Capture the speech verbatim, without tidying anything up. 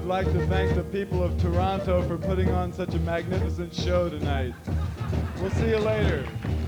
like to thank the people of Toronto for putting on such a magnificent show tonight. We'll see you later.